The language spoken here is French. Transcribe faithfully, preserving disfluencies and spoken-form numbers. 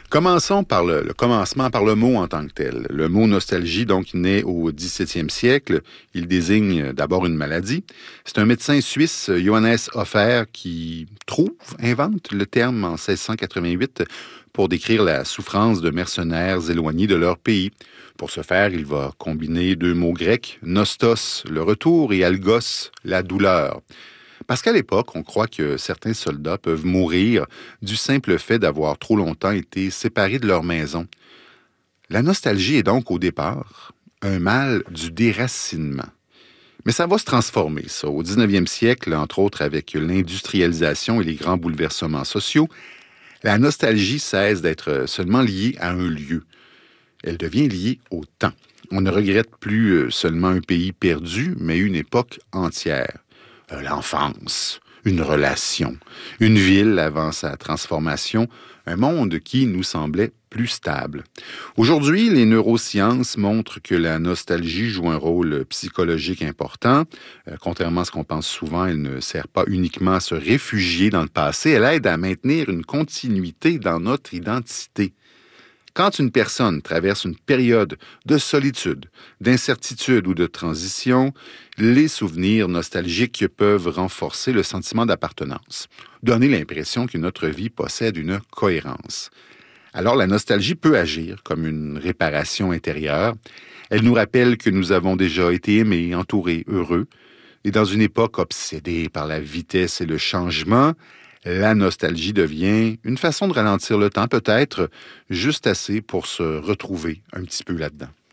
Commençons par le, le commencement, par le mot en tant que tel. Le mot nostalgie, donc, naît au dix-septième siècle. Il désigne d'abord une maladie. C'est un médecin suisse, Johannes Hofer, qui trouve, invente le terme en seize cent quatre-vingt-huit pour décrire la souffrance de mercenaires éloignés de leur pays. Pour ce faire, il va combiner deux mots grecs, nostos, le retour, et algos, la douleur. Parce qu'à l'époque, on croit que certains soldats peuvent mourir du simple fait d'avoir trop longtemps été séparés de leur maison. La nostalgie est donc au départ un mal du déracinement. Mais ça va se transformer, ça. Au dix-neuvième siècle, entre autres avec l'industrialisation et les grands bouleversements sociaux, la nostalgie cesse d'être seulement liée à un lieu. Elle devient liée au temps. On ne regrette plus seulement un pays perdu, mais une époque entière. L'enfance, une relation, une ville avant sa transformation, un monde qui nous semblait plus stable. Aujourd'hui, les neurosciences montrent que la nostalgie joue un rôle psychologique important. Euh, contrairement à ce qu'on pense souvent, elle ne sert pas uniquement à se réfugier dans le passé, elle aide à maintenir une continuité dans notre identité. Quand une personne traverse une période de solitude, d'incertitude ou de transition, les souvenirs nostalgiques peuvent renforcer le sentiment d'appartenance, donner l'impression que notre vie possède une cohérence. Alors la nostalgie peut agir comme une réparation intérieure. Elle nous rappelle que nous avons déjà été aimés, entourés, heureux. Et dans une époque obsédée par la vitesse et le changement, la nostalgie devient une façon de ralentir le temps, peut-être juste assez pour se retrouver un petit peu là-dedans.